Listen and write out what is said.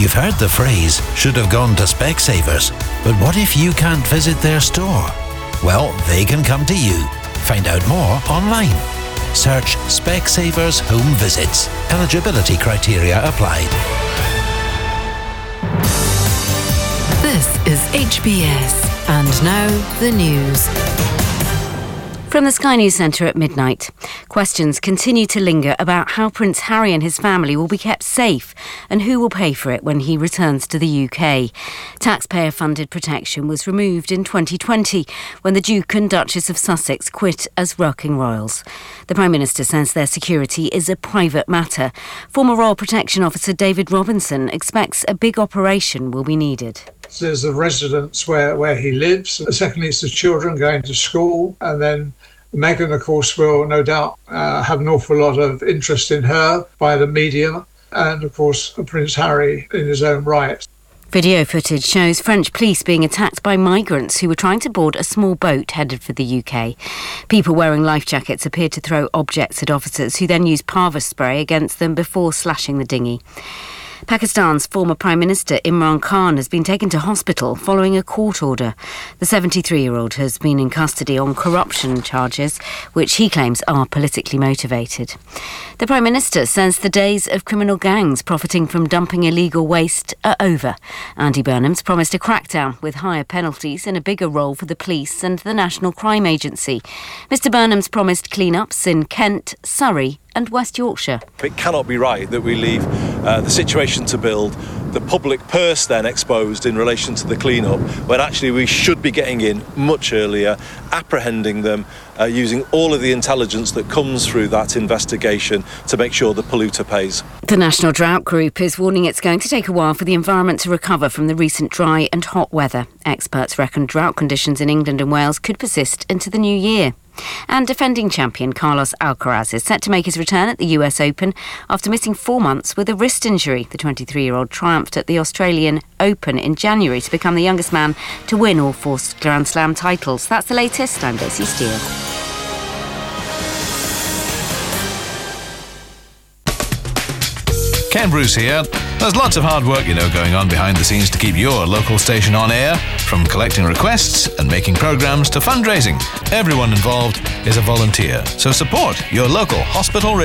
You've heard the phrase, should have gone to Specsavers, but what if you can't visit their store? Well, they can come to you. Find out more online. Search Specsavers Home Visits. Eligibility criteria applied. This is HBS, and now the news. From the Sky News Centre at midnight, questions continue to linger about how Prince Harry and his family will be kept safe and who will pay for it when he returns to the UK. Taxpayer-funded protection was removed in 2020 when the Duke and Duchess of Sussex quit as working royals. The Prime Minister says their security is a private matter. Former Royal Protection Officer David Robinson expects a big operation will be needed. There's the residence where he lives. Secondly, it's the children going to school. And then Meghan, of course, will no doubt have an awful lot of interest in her by the media. And, of course, Prince Harry in his own right. Video footage shows French police being attacked by migrants who were trying to board a small boat headed for the UK. People wearing life jackets appeared to throw objects at officers who then used Parva spray against them before slashing the dinghy. Pakistan's former Prime Minister Imran Khan has been taken to hospital following a court order. The 73-year-old has been in custody on corruption charges, which he claims are politically motivated. The Prime Minister says the days of criminal gangs profiting from dumping illegal waste are over. Andy Burnham's promised a crackdown with higher penalties and a bigger role for the police and the National Crime Agency. Mr Burnham's promised clean-ups in Kent, Surrey and West Yorkshire. It cannot be right that we leave the situation to build, the public purse then exposed in relation to the clean-up, when actually we should be getting in much earlier, apprehending them, using all of the intelligence that comes through that investigation to make sure the polluter pays. The National Drought Group is warning it's going to take a while for the environment to recover from the recent dry and hot weather. Experts reckon drought conditions in England and Wales could persist into the new year. And defending champion Carlos Alcaraz is set to make his return at the US Open after missing 4 months with a wrist injury. The 23-year-old triumphed at the Australian Open in January to become the youngest man to win all 4 Grand Slam titles. That's the latest. I'm Daisy Steele. Ken Bruce here. There's lots of hard work, going on behind the scenes to keep your local station on air, from collecting requests and making programmes to fundraising. Everyone involved is a volunteer, so support your local hospital radio